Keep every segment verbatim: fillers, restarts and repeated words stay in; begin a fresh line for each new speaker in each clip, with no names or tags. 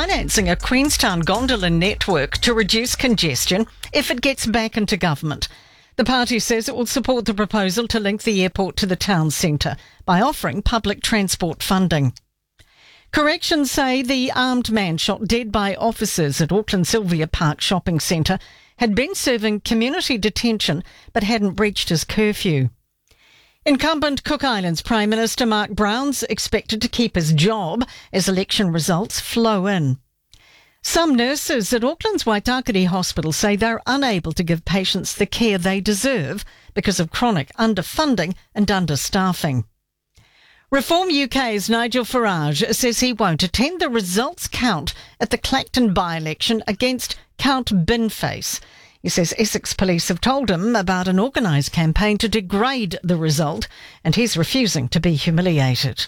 financing a Queenstown gondola network to reduce congestion if it gets back into government. The party says it will support the proposal to link the airport to the town centre by offering public transport funding. Corrections say the armed man shot dead by officers at Auckland Sylvia Park Shopping Centre had been serving community detention but hadn't breached his curfew. Incumbent Cook Islands Prime Minister Mark Brown's expected to keep his job as election results flow in. Some nurses at Auckland's Waitakere Hospital say they're unable to give patients the care they deserve because of chronic underfunding and understaffing. Reform U K's Nigel Farage says he won't attend the results count at the Clacton by-election against Count Binface. He says Essex Police have told him about an organised campaign to degrade the result, and he's refusing to be humiliated.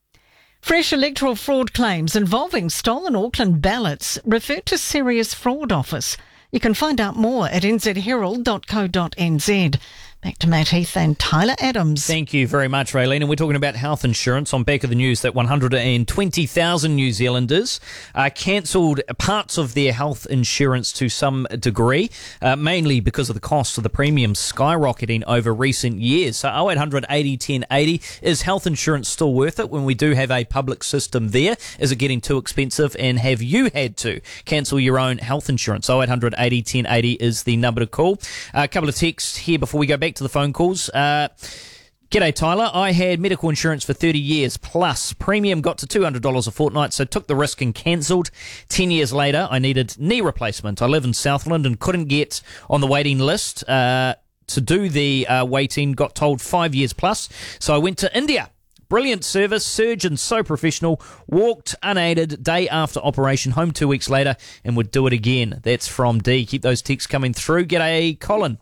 Fresh electoral fraud claims involving stolen Auckland ballots refer to Serious Fraud Office. You can find out more at n z herald dot co dot n z. Back to Matt Heath and Tyler Adams.
Thank you very much, Raylene. And we're talking about health insurance on back of the news that one hundred twenty thousand New Zealanders uh, cancelled parts of their health insurance to some degree, uh, mainly because of the cost of the premiums skyrocketing over recent years. So oh eight hundred eighty ten eighty, is health insurance still worth it when we do have a public system there? Is it getting too expensive, and have you had to cancel your own health insurance? oh eight hundred eighty ten eighty is the number to call. Uh, a couple of texts here before we go back to the phone calls. Uh, G'day, Tyler. I had medical insurance for thirty years plus. Premium got to two hundred dollars a fortnight, so took the risk and cancelled. Ten years later, I needed knee replacement. I live in Southland and couldn't get on the waiting list uh, to do the uh, waiting. Got told five years plus, so I went to India. Brilliant service, surgeon so professional, walked unaided day after operation, home two weeks later, and would do it again. That's from D. Keep those texts coming through. G'day, Colin.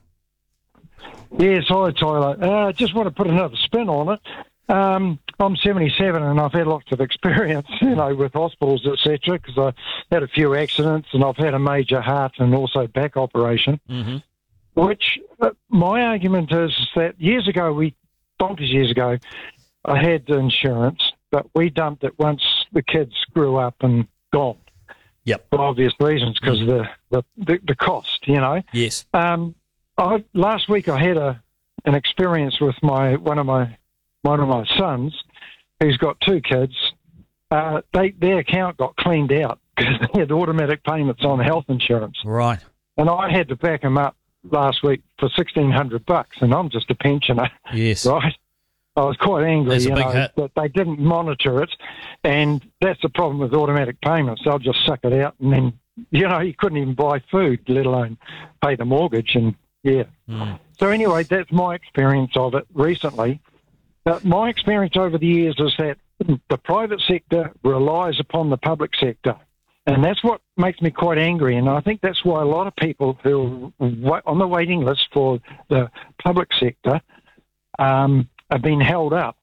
Yes, hi Tyler. I uh, just want to put another spin on it. Um, I'm seventy-seven and I've had lots of experience, you know, with hospitals, et cetera, because I had a few accidents and I've had a major heart and also back operation.
Mm-hmm.
Which uh, my argument is that years ago, we bonkers years ago, I had the insurance, but we dumped it once the kids grew up and gone.
Yep.
For obvious reasons, because mm-hmm. of the, the, the the cost, you know.
Yes.
Um. I, last week I had a an experience with my one of my one of my sons, who's got two kids. Uh, they their account got cleaned out because they had automatic payments on health insurance.
Right.
And I had to back them up last week for sixteen hundred bucks, and I'm just a pensioner.
Yes.
Right. I was quite angry,
That's a
you
big
know,
hit.
that they didn't monitor it, and that's the problem with automatic payments. They'll just suck it out, and then you know you couldn't even buy food, let alone pay the mortgage and. Yeah.
Mm.
So anyway, that's my experience of it recently. But my experience over the years is that the private sector relies upon the public sector. And that's what makes me quite angry. And I think that's why a lot of people who are on the waiting list for the public sector um, have been held up.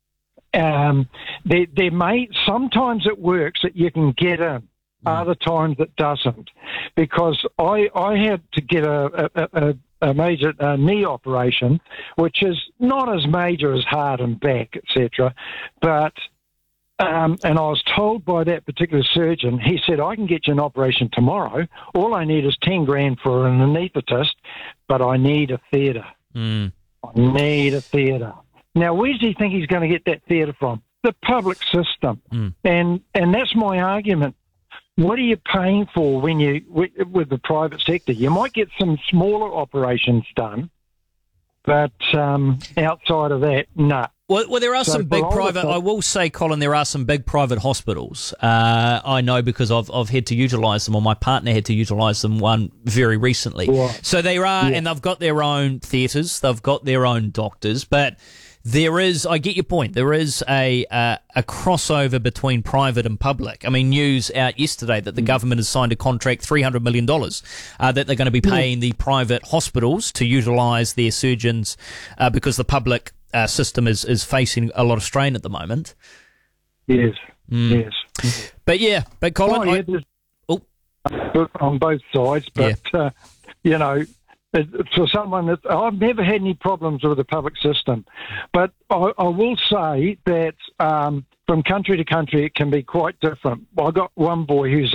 Um, there, there may, sometimes it works that you can get in. Other times it doesn't, because I I had to get a a, a, a major uh, knee operation, which is not as major as heart and back, et cetera. But um, and I was told by that particular surgeon, he said I can get you an operation tomorrow. All I need is ten grand for an anaesthetist, but I need a theatre.
Mm.
I need a theatre. Now, where does he think he's going to get that theatre from? The public system,
mm.
and and that's my argument. What are you paying for when you with, with the private sector? You might get some smaller operations done, but um, outside of that, no. Nah.
Well, well, there are so some big private. I will say, Colin, there are some big private hospitals. Uh, I know because I've I've had to utilise them, or my partner had to utilise them one very recently.
Right.
So they are,
yeah.
and they've got their own theatres, they've got their own doctors, but. There is, I get your point, there is a uh, a crossover between private and public. I mean, news out yesterday that the mm. government has signed a contract, three hundred million dollars, uh, that they're going to be paying mm. the private hospitals to utilise their surgeons uh, because the public uh, system is, is facing a lot of strain at the moment.
Yes,
mm.
yes.
But yeah, but Colin...
Oh, yeah,
I,
oh. On both sides, but,
yeah.
uh, you know... For someone that I've never had any problems with the public system, but I, I will say that um, from country to country it can be quite different. I got one boy who's